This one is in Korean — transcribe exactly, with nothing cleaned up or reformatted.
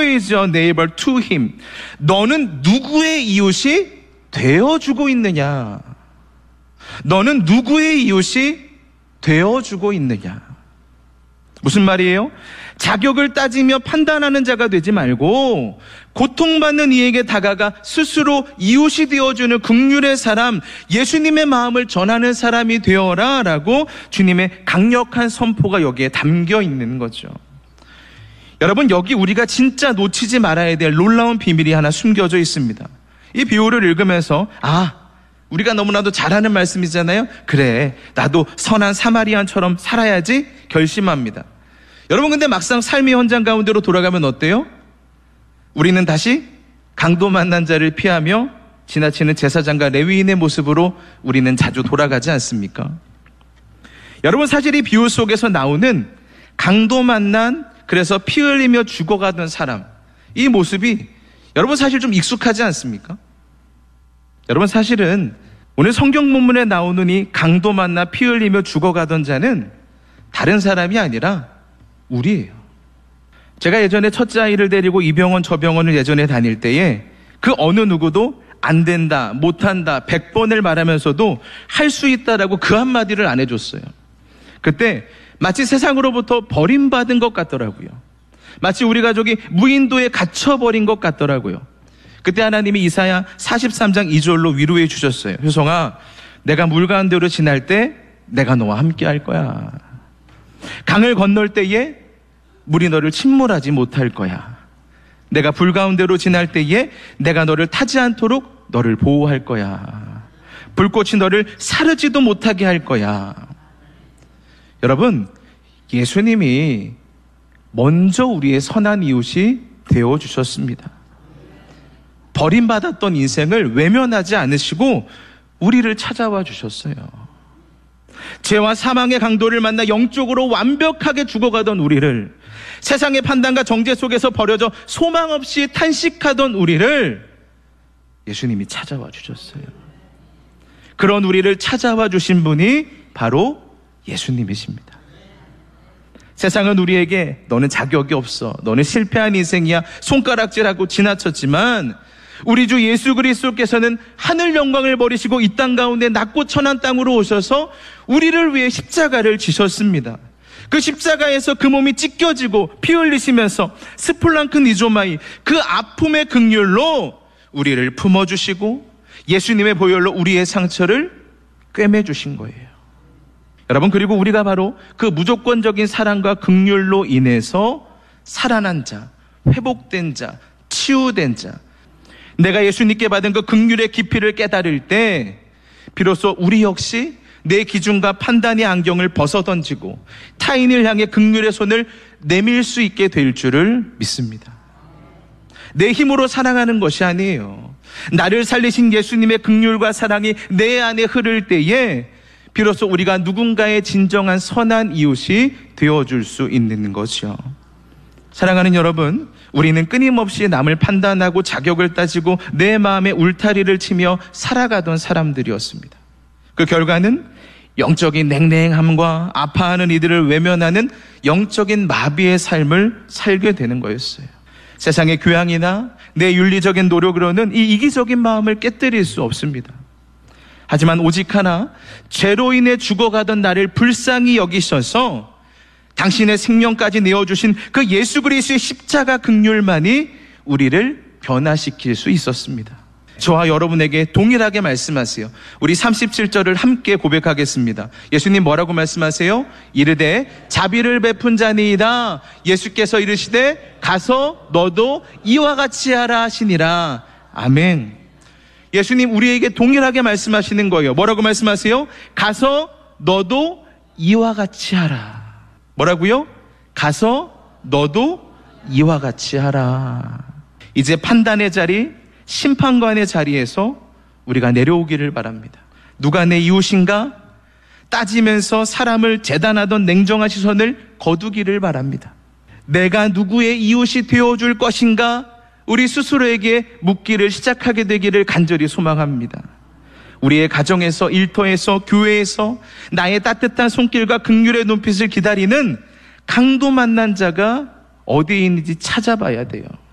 is your neighbor to him? 너는 누구의 이웃이 되어주고 있느냐? 너는 누구의 이웃이 되어주고 있느냐? 무슨 말이에요? 자격을 따지며 판단하는 자가 되지 말고 고통받는 이에게 다가가 스스로 이웃이 되어주는 긍휼의 사람, 예수님의 마음을 전하는 사람이 되어라 라고 주님의 강력한 선포가 여기에 담겨 있는 거죠. 여러분, 여기 우리가 진짜 놓치지 말아야 될 놀라운 비밀이 하나 숨겨져 있습니다. 이 비유를 읽으면서 아, 우리가 너무나도 잘하는 말씀이잖아요. 그래, 나도 선한 사마리안처럼 살아야지 결심합니다. 여러분, 근데 막상 삶의 현장 가운데로 돌아가면 어때요? 우리는 다시 강도 만난 자를 피하며 지나치는 제사장과 레위인의 모습으로 우리는 자주 돌아가지 않습니까? 여러분, 사실 이 비유 속에서 나오는 강도 만난, 그래서 피 흘리며 죽어가던 사람, 이 모습이 여러분 사실 좀 익숙하지 않습니까? 여러분, 사실은 오늘 성경 본문에 나오는 이 강도 만나 피 흘리며 죽어가던 자는 다른 사람이 아니라 우리예요. 제가 예전에 첫째 아이를 데리고 이 병원 저 병원을 예전에 다닐 때에 그 어느 누구도 안 된다, 못한다, 백 번을 말하면서도 할 수 있다라고 그 한마디를 안 해줬어요. 그때 마치 세상으로부터 버림받은 것 같더라고요. 마치 우리 가족이 무인도에 갇혀버린 것 같더라고요. 그때 하나님이 이사야 사십삼 장 이 절로 위로해 주셨어요. 효성아, 내가 물 가운데로 지날 때 내가 너와 함께 할 거야. 강을 건널 때에 물이 너를 침몰하지 못할 거야. 내가 불 가운데로 지날 때에 내가 너를 타지 않도록 너를 보호할 거야. 불꽃이 너를 사르지도 못하게 할 거야. 여러분, 예수님이 먼저 우리의 선한 이웃이 되어주셨습니다. 버림받았던 인생을 외면하지 않으시고 우리를 찾아와 주셨어요. 죄와 사망의 강도를 만나 영적으로 완벽하게 죽어가던 우리를, 세상의 판단과 정죄 속에서 버려져 소망 없이 탄식하던 우리를 예수님이 찾아와 주셨어요. 그런 우리를 찾아와 주신 분이 바로 예수님이십니다. 세상은 우리에게 너는 자격이 없어, 너는 실패한 인생이야, 손가락질하고 지나쳤지만 우리 주 예수 그리스도께서는 하늘 영광을 버리시고 이 땅 가운데 낮고 천한 땅으로 오셔서 우리를 위해 십자가를 지셨습니다. 그 십자가에서 그 몸이 찢겨지고 피 흘리시면서 스플랑크 니조마이, 그 아픔의 긍휼로 우리를 품어주시고 예수님의 보혈로 우리의 상처를 꿰매주신 거예요. 여러분, 그리고 우리가 바로 그 무조건적인 사랑과 긍휼로 인해서 살아난 자, 회복된 자, 치유된 자, 내가 예수님께 받은 그 긍휼의 깊이를 깨달을 때 비로소 우리 역시 내 기준과 판단의 안경을 벗어던지고 타인을 향해 긍휼의 손을 내밀 수 있게 될 줄을 믿습니다. 내 힘으로 사랑하는 것이 아니에요. 나를 살리신 예수님의 긍휼과 사랑이 내 안에 흐를 때에 비로소 우리가 누군가의 진정한 선한 이웃이 되어줄 수 있는 것이요. 사랑하는 여러분, 우리는 끊임없이 남을 판단하고 자격을 따지고 내 마음에 울타리를 치며 살아가던 사람들이었습니다. 그 결과는 영적인 냉랭함과 아파하는 이들을 외면하는 영적인 마비의 삶을 살게 되는 거였어요. 세상의 교양이나 내 윤리적인 노력으로는 이 이기적인 마음을 깨뜨릴 수 없습니다. 하지만 오직 하나, 죄로 인해 죽어가던 나를 불쌍히 여기셔서 당신의 생명까지 내어주신 그 예수 그리스도의 십자가 긍휼만이 우리를 변화시킬 수 있었습니다. 저와 여러분에게 동일하게 말씀하세요. 우리 삼십칠 절을 함께 고백하겠습니다. 예수님 뭐라고 말씀하세요? 이르되 자비를 베푼 자니이다. 예수께서 이르시되 가서 너도 이와 같이 하라 하시니라. 아멘. 예수님 우리에게 동일하게 말씀하시는 거예요. 뭐라고 말씀하세요? 가서 너도 이와 같이 하라. 뭐라고요? 가서 너도 이와 같이 하라. 이제 판단의 자리, 심판관의 자리에서 우리가 내려오기를 바랍니다. 누가 내 이웃인가? 따지면서 사람을 재단하던 냉정한 시선을 거두기를 바랍니다. 내가 누구의 이웃이 되어줄 것인가? 우리 스스로에게 묻기를 시작하게 되기를 간절히 소망합니다. 우리의 가정에서, 일터에서, 교회에서 나의 따뜻한 손길과 긍휼의 눈빛을 기다리는 강도 만난 자가 어디에 있는지 찾아봐야 돼요.